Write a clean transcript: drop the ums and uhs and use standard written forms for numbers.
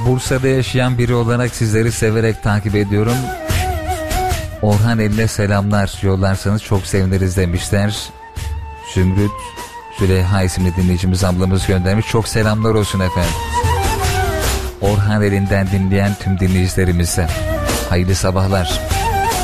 Bursa'da yaşayan biri olarak sizleri severek takip ediyorum. Orhan eline selamlar yollarsanız çok seviniriz demişler. Zümrüt Züleyha isimli dinleyicimiz, ablamız göndermiş. Çok selamlar olsun efendim. Orhan elinden dinleyen tüm dinleyicilerimize hayırlı sabahlar.